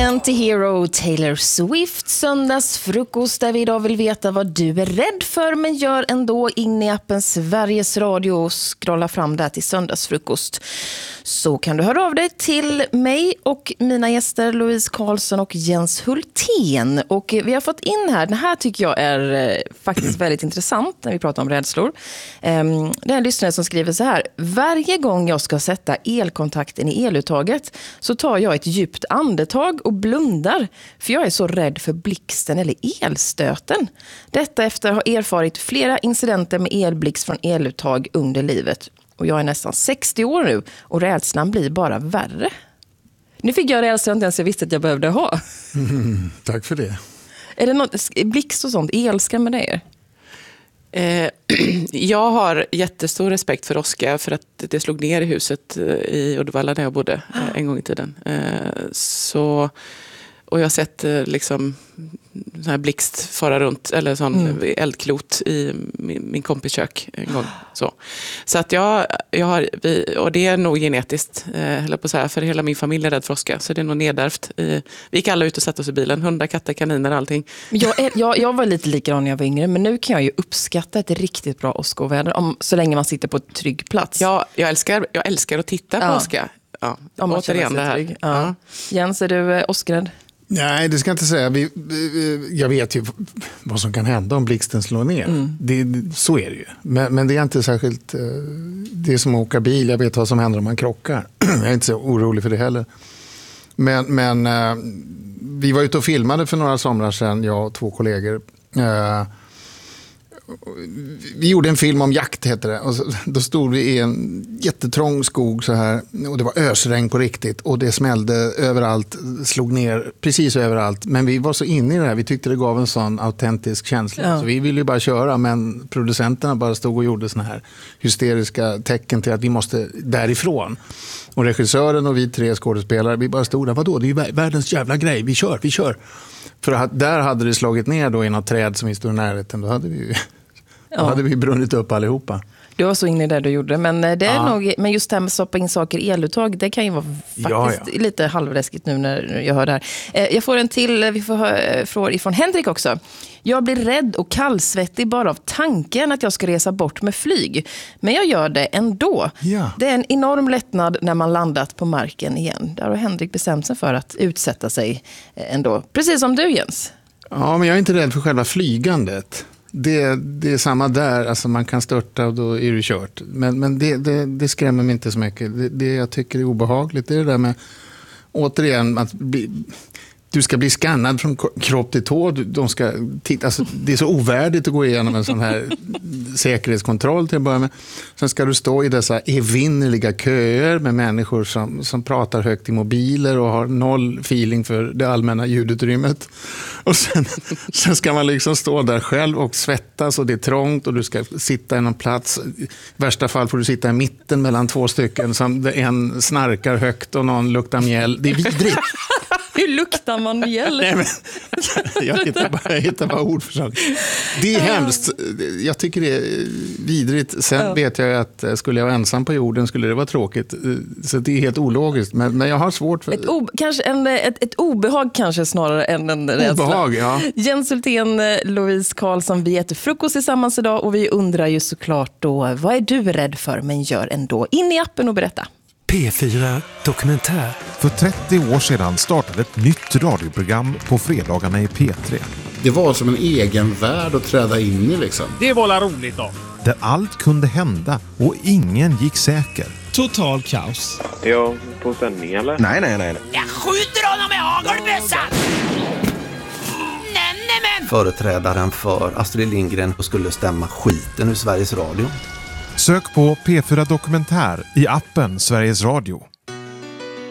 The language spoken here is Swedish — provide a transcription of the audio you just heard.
Anti-Hero, Taylor Swift, söndagsfrukost där vi idag vill veta vad du är rädd för men gör ändå in i appen Sveriges Radio och scrolla fram där till söndagsfrukost. Så kan du höra av dig till mig och mina gäster Louise Karlsson och Jens Hultén. Och vi har fått in här, den här tycker jag är faktiskt väldigt intressant när vi pratar om rädslor. Det är en lyssnare som skriver så här: varje gång jag ska sätta elkontakten i eluttaget så tar jag ett djupt andetag och blundar för jag är så rädd för blixten eller elstöten. Detta efter att ha erfarit flera incidenter med elblixt från eluttag under livet. Och jag är nästan 60 år nu och rädslan blir bara värre. Nu fick jag rädslan inte ens jag visste att jag behövde ha. Tack för det. Är det något blixt och sånt? Elskrämmer det er? Jag har jättestor respekt för åska för att det slog ner i huset i Uddevalla där jag bodde en gång i tiden. Och jag har sett liksom sån här blixt fara runt eller sån eldklot i min kompis kök en gång. Så att jag har, och det är nog genetiskt, höll på så här, för hela min familj är rädd för åska, så det är nog nedärvt. Vi gick alla ut och satt oss i bilen, hundar, katter, kaniner, allting. Jag var lite likadan när jag var yngre, men nu kan jag ju uppskatta ett riktigt bra åskoväder så länge man sitter på ett trygg plats. Ja, jag älskar att titta på åska. Ja, återigen det här. Ja. Jens, är du åskrädd? Nej, det ska jag inte säga. Jag vet ju vad som kan hända om blixten slår ner. Så är det ju. Men det är inte särskilt... Det är som att åka bil. Jag vet vad som händer om man krockar. Jag är inte så orolig för det heller. Men vi var ute och filmade för några somrar sedan, jag och två kollegor. Vi gjorde en film om jakt, heter det. Och då stod vi i en jättetrång skog så här. Och det var ösregn på riktigt. Och det smällde överallt, slog ner precis överallt. Men vi var så inne i det här. Vi tyckte det gav en sån autentisk känsla. Ja. Så vi ville ju bara köra. Men producenterna bara stod och gjorde såna här hysteriska tecken till att vi måste därifrån. Och regissören och vi 3 skådespelare, vi bara stod där. Vadå? Det är ju världens jävla grej. Vi kör. För att där hade det slagit ner då i något träd som vi stod i närheten. Då hade vi brunnit upp allihopa. Du var så inne i det du gjorde. Men, det är nog, men just det här med att stoppa in saker i eluttag, det kan ju vara faktiskt lite halvläskigt nu när jag hör det här. Jag får en till, vi får fråga ifrån Henrik också. Jag blir rädd och kallsvettig bara av tanken att jag ska resa bort med flyg. Men jag gör det ändå. Ja. Det är en enorm lättnad när man landat på marken igen. Där har Henrik bestämt sig för att utsätta sig ändå. Precis som du, Jens. Ja, men jag är inte rädd för själva flygandet. Det är samma där, alltså man kan störta och då är det kört. Men det skrämmer mig inte så mycket. Det jag tycker är obehagligt är det där med, återigen, att du ska bli skannad från kropp till tå. De ska titta, alltså, det är så ovärdigt att gå igenom en sån här säkerhetskontroll till att börja med. Sen ska du stå i dessa evinnerliga köer med människor som pratar högt i mobiler och har noll feeling för det allmänna ljudutrymmet. Och sen ska man liksom stå där själv och svettas och det är trångt och du ska sitta i någon plats. I värsta fall får du sitta i mitten mellan 2 stycken som en snarkar högt och någon luktar mjäll. Det är vidrigt. Hur luktar man mjäll? Nej, men, jag hittar bara ord för saker. Det är hemskt. Jag tycker det är vidrigt. Sen vet jag att skulle jag vara ensam på jorden skulle det vara tråkigt. Så det är helt ologiskt. Men jag har svårt för... Ett obehag kanske snarare än en rädsla. Obehag, ja. Jens Hultén, Louise Karlsson, vi äter frukost tillsammans idag och vi undrar ju såklart då, vad är du rädd för men gör ändå? In i appen och berätta. P4 Dokumentär. För 30 år sedan startade ett nytt radioprogram på fredagarna i P3. Det var som en egen värld att träda in i liksom. Det var roligt då. Där allt kunde hända och ingen gick säker. Total kaos. Är jag på sändning eller? Nej. Jag skjuter honom med hagelbössan! Nämen! Företrädaren för Astrid Lindgren skulle stämma skiten ur Sveriges Radio. Sök på P4 Dokumentär i appen Sveriges Radio.